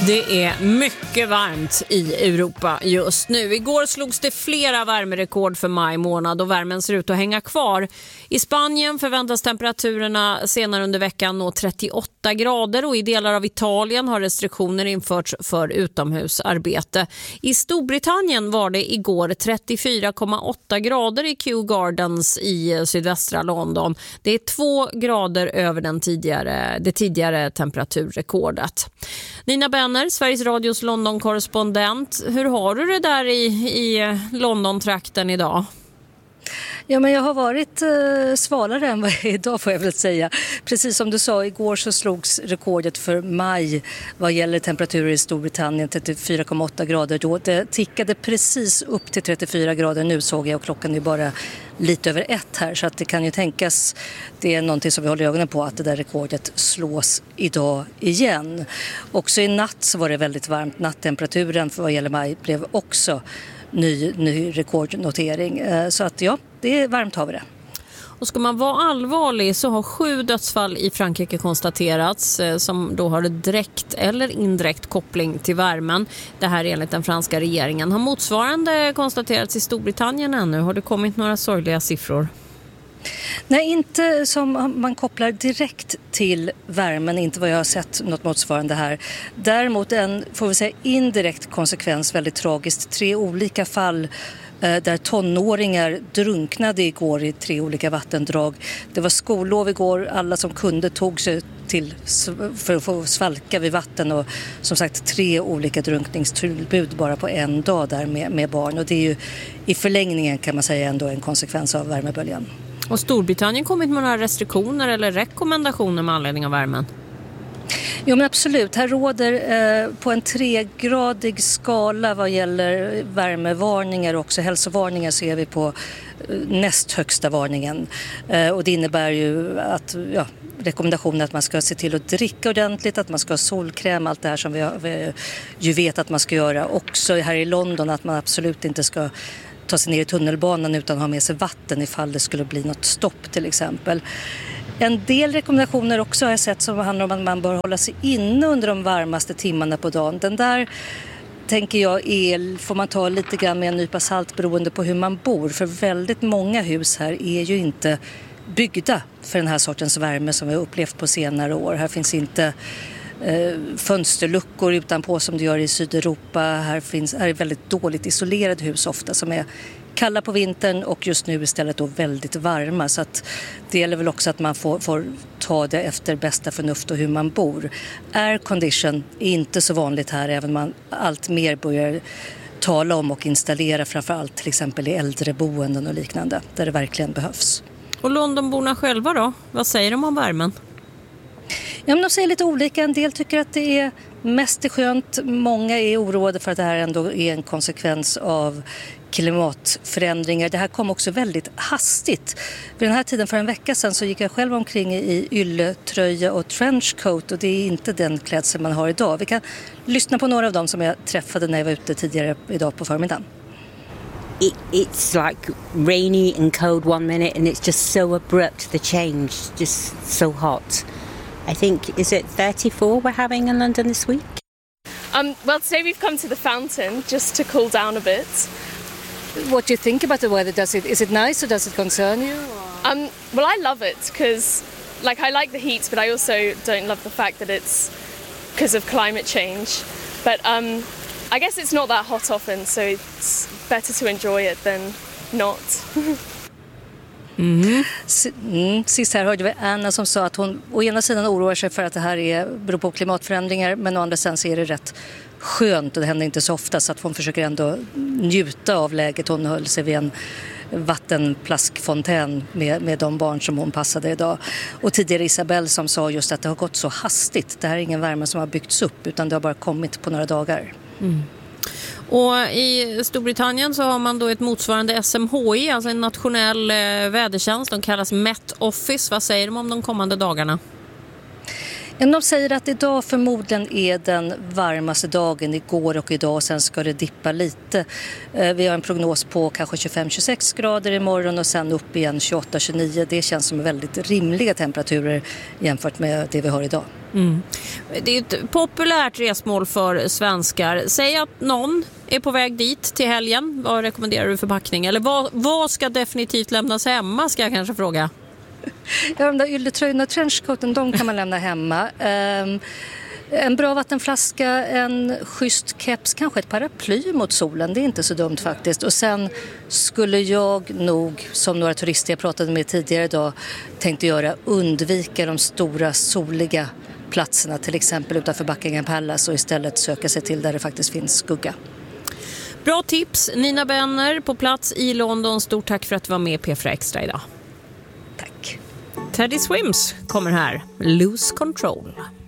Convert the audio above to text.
Det är mycket varmt i Europa just nu. Igår slogs det flera värmerekord för maj månad och värmen ser ut att hänga kvar. I Spanien förväntas temperaturerna senare under veckan nå 38 grader och i delar av Italien har restriktioner införts för utomhusarbete. I Storbritannien var det igår 34,8 grader i Kew Gardens i sydvästra London. Det är 2 grader över det tidigare temperaturrekordet. Nina Benner, Sveriges Radios London-korrespondent. Hur har du det där i London-trakten idag? Ja, men jag har varit svalare än vad jag är idag, får jag väl säga. Precis som du sa, igår så slogs rekordet för maj vad gäller temperaturer i Storbritannien, 34,8 grader då. Det tickade precis upp till 34 grader nu, såg jag, och klockan är bara lite över 1 här, så att det kan ju tänkas, det är någonting som vi håller ögonen på, att det där rekordet slås idag igen. Också i natt så var det väldigt varmt. Nattemperaturen för vad gäller maj blev också ny rekordnotering. Så att ja, det är varmt, har vi det. Och ska man vara allvarlig så har 7 dödsfall i Frankrike konstaterats som då har direkt eller indirekt koppling till värmen. Det här enligt den franska regeringen. Har motsvarande konstaterats i Storbritannien ännu? Har det kommit några sorgliga siffror? Nej, inte som man kopplar direkt till värmen, inte vad jag har sett något motsvarande här. Däremot en, får vi säga, indirekt konsekvens, väldigt tragiskt. 3 olika fall där tonåringar drunknade igår i 3 olika vattendrag. Det var skollov igår, alla som kunde tog sig till för att få svalka vid vatten, och som sagt 3 olika drunkningstillbud bara på en dag där med barn. Och det är ju i förlängningen, kan man säga, ändå en konsekvens av värmeböljan. Och Storbritannien kommit med några restriktioner eller rekommendationer med anledning av värmen? Jo, men absolut. Här råder på en 3-gradig skala vad gäller värmevarningar och också hälsovarningar, ser vi på näst högsta varningen. Och det innebär ju att rekommendationen att man ska se till att dricka ordentligt, att man ska ha solkräm, allt det här som vi ju vet att man ska göra. Också här i London att man absolut inte ska ta sig ner i tunnelbanan utan ha med sig vatten ifall det skulle bli något stopp till exempel. En del rekommendationer också har jag sett som handlar om att man bör hålla sig inne under de varmaste timmarna på dagen. Den där tänker jag får man ta lite grann med en nypa salt beroende på hur man bor. För väldigt många hus här är ju inte byggda för den här sortens värme som vi har upplevt på senare år. Här finns inte fönsterluckor utanpå som det gör i Sydeuropa. Här är väldigt dåligt isolerade hus ofta som är kalla på vintern och just nu istället då väldigt varma. Så att det gäller väl också att man får ta det efter bästa förnuft och hur man bor. Air condition är inte så vanligt här, även om man allt mer börjar tala om och installera, framförallt till exempel i äldreboenden och liknande där det verkligen behövs. Och Londonborna själva då? Vad säger de om värmen? Ja, men de säger lite olika. En del tycker att det är mest skönt. Många är oroade för att det här ändå är en konsekvens av klimatförändringar. Det här kom också väldigt hastigt. Vid den här tiden för en vecka sedan så gick jag själv omkring i ylletröja och trenchcoat, och det är inte den klädsel man har idag. Vi kan lyssna på några av dem som jag träffade när jag var ute tidigare idag på förmiddagen. It's like rainy and cold one minute and it's just so abrupt, the change, just so hot. I think, is it 34 we're having in London this week? Well, today we've come to the fountain just to cool down a bit. What do you think about the weather? Is it nice or does it concern you? Well, I love it because, I like the heat, but I also don't love the fact that it's because of climate change. But I guess it's not that hot often, so it's better to enjoy it than not. Sist här hörde vi Anna som sa att hon å ena sidan oroar sig för att det här beror på klimatförändringar, men å andra sidan så är det rätt skönt och det händer inte så ofta, så att hon försöker ändå njuta av läget. Hon höll sig vid en vattenplaskfontän med de barn som hon passade idag. Och tidigare Isabelle som sa just att det har gått så hastigt. Det här är ingen värme som har byggts upp utan det har bara kommit på några dagar. Och i Storbritannien så har man då ett motsvarande SMHI, alltså en nationell vädertjänst. De kallas Met Office. Vad säger de om de kommande dagarna? De säger att idag förmodligen är den varmaste dagen, igår och idag, sen ska det dippa lite. Vi har en prognos på kanske 25-26 grader imorgon och sen upp igen 28-29. Det känns som väldigt rimliga temperaturer jämfört med det vi har idag. Det är ett populärt resmål för svenskar. Säg att någon är på väg dit till helgen. Vad rekommenderar du för packning? Eller vad ska definitivt lämnas hemma, ska jag kanske fråga? Ja, de där ylletröjorna och trenchcoaten, de kan man lämna hemma. En bra vattenflaska, en schysst keps, kanske ett paraply mot solen. Det är inte så dumt faktiskt. Och sen skulle jag nog, som några turister jag pratade med tidigare idag tänkte göra, undvika de stora soliga platserna, till exempel utanför Buckingham Palace, och istället söka sig till där det faktiskt finns skugga. Bra tips, Nina Benner på plats i London. Stort tack för att du var med i P4 Extra idag. Tack. Teddy Swims kommer här, Lose Control.